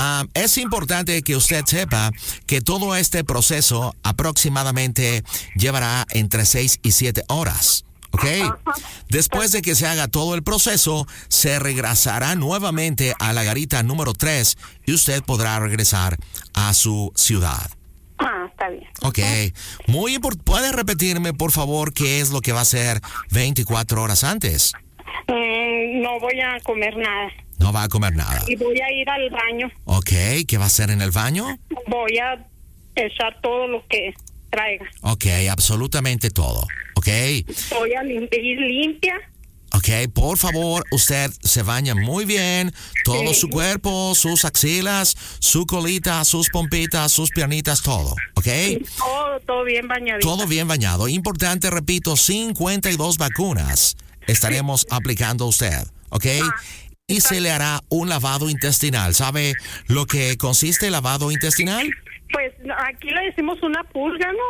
Es importante que usted sepa que todo este proceso aproximadamente llevará entre 6 y 7 horas. ¿Ok? Después de que se haga todo el proceso, se regresará nuevamente a la garita número 3 y usted podrá regresar a su ciudad. Está bien. Ok. Muy importante. ¿Puede repetirme, por favor, qué es lo que va a hacer 24 horas antes? No voy a comer nada. No va a comer nada. Y voy a ir al baño. Ok. ¿Qué va a hacer en el baño? Voy a echar todo lo que traiga. Ok, absolutamente todo. Ok. Voy a ir limpia. Ok, por favor, usted se baña muy bien, todo su cuerpo, sus axilas, su colita, sus pompitas, sus piernitas, todo, ¿ok? Todo bien bañado. Todo bien bañado. Importante, repito, 52 vacunas estaremos aplicando a usted, ¿ok? Y se le hará un lavado intestinal. ¿Sabe lo que consiste el lavado intestinal? Pues aquí le decimos una pulga, ¿no?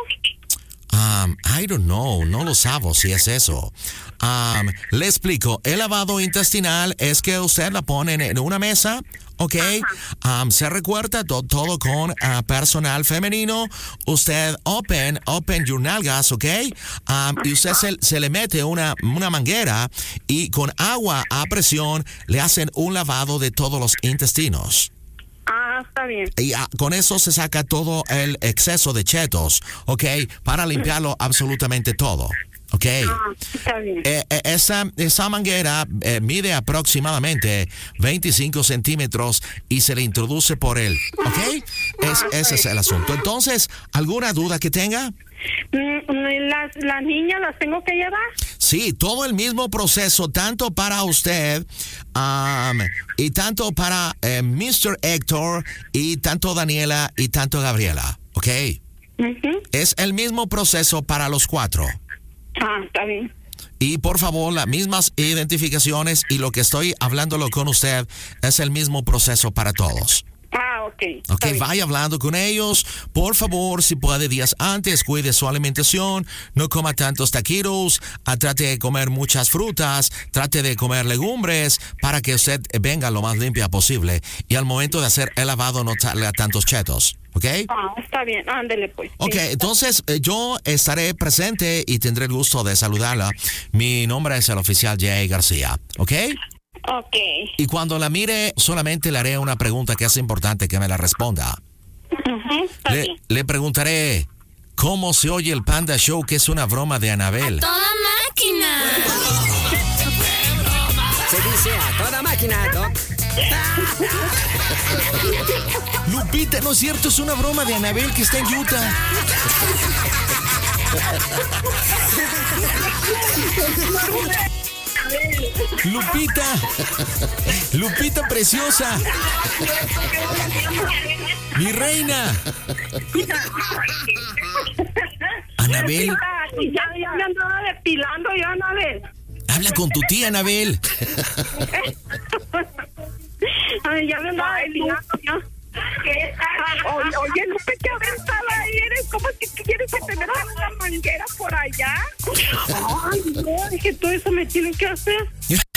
I don't know, no lo sabo si es eso. Le explico, el lavado intestinal es que usted la pone en una mesa, ¿ok? Se recuerda todo con personal femenino. Usted open your nalgas, ¿ok? Y usted se le mete una manguera y con agua a presión le hacen un lavado de todos los intestinos. Está bien. Y con eso se saca todo el exceso de chetos, ¿ok? Para limpiarlo absolutamente todo, ¿ok? Está bien. Esa manguera mide aproximadamente 25 centímetros y se le introduce por él, ¿ok? Ese es el asunto. Entonces, ¿alguna duda que tenga? ¿Las niñas las tengo que llevar? Sí, todo el mismo proceso, tanto para usted y tanto para Mr. Héctor y tanto Daniela y tanto Gabriela, ¿ok? Es el mismo proceso para los 4. Está bien. Y por favor, las mismas identificaciones y lo que estoy hablándolo con usted es el mismo proceso para todos. Ok, vaya hablando con ellos. Por favor, si puede días antes, cuide su alimentación. No coma tantos taquitos. Trate de comer muchas frutas. Trate de comer legumbres para que usted venga lo más limpia posible. Y al momento de hacer el lavado no salga tantos chetos. ¿Ok? Está bien, ándele pues. Ok, entonces yo estaré presente y tendré el gusto de saludarla. Mi nombre es el oficial Jay García. ¿Ok? Ok. Y cuando la mire, solamente le haré una pregunta que es importante que me la responda. Le preguntaré, ¿cómo se oye el Panda Show, que es una broma de Anabel? ¡A toda máquina! Se dice a toda máquina, ¿no? Lupita, no es cierto, es una broma de Anabel que está en Utah. Lupita preciosa, mi reina. Anabel. Ya me andaba depilando yo, Anabel. Habla con tu tía, Anabel. Ya me andaba depilando yo. Oye, Lupe, ¿qué aventada eres? ¿Cómo es que quieres que te metan una manguera por allá? Ay, no, es que todo eso me tienen que hacer.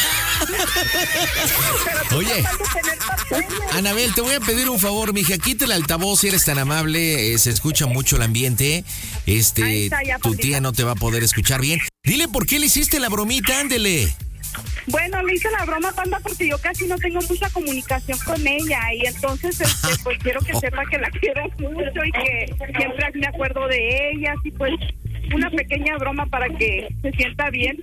Oye, Anabel, te voy a pedir un favor, mija, quítale el altavoz si eres tan amable, se escucha mucho el ambiente, tu tía no te va a poder escuchar bien. Dile por qué le hiciste la bromita, ándele. Bueno, le hice la broma, Panda, porque yo casi no tengo mucha comunicación con ella y entonces pues quiero que sepa que la quiero mucho y que siempre me acuerdo de ella, así pues una pequeña broma para que se sienta bien.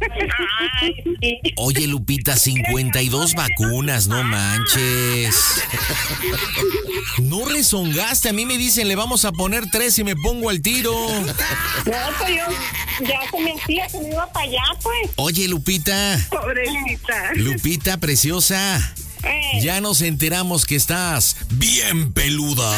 Oye, Lupita, 52 vacunas, no manches. No rezongaste, a mí me dicen le vamos a poner 3 y me pongo al tiro. No, pues yo ya se me hacía que me iba para allá, pues. Oye, Lupita. Pobrecita. Lupita, preciosa. Ya nos enteramos que estás bien peluda.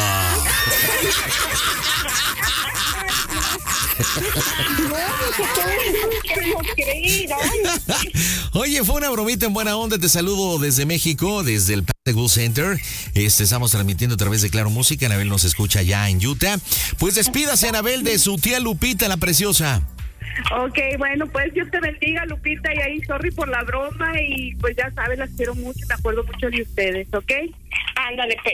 Oye, fue una bromita en buena onda. Te saludo desde México, desde el Panda Center. Estamos transmitiendo a través de Claro Música. Anabel nos escucha ya en Utah. Pues despídase, Anabel, de su tía Lupita, la preciosa. Ok, bueno, pues Dios te bendiga, Lupita, y ahí sorry por la broma y pues ya sabes, las quiero mucho, me acuerdo mucho de ustedes, ¿ok? Ándale, pues.